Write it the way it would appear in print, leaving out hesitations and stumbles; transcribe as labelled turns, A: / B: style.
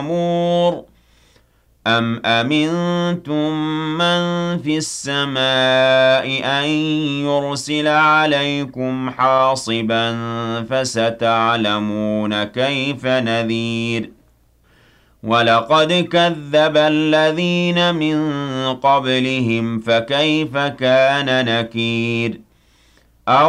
A: مَّأْمُورٍ أَمْ أَمِنتُم مَّن فِي السَّمَاءِ أَن يُرْسِلَ عَلَيْكُمْ حَاصِبًا فَسَتَعْلَمُونَ كَيْفَ نَذِيرِ وَلَقَدْ كَذَّبَ الَّذِينَ مِن قَبْلِهِمْ فَكَيْفَ كَانَ نَكِيرِ